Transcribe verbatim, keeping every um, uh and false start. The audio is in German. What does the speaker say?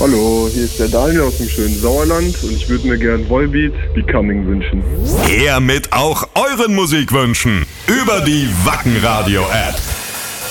Hallo, hier ist der Daniel aus dem schönen Sauerland und ich würde mir gern Volbeat Becoming wünschen. Her mit auch euren Musikwünschen über die Wacken Radio App.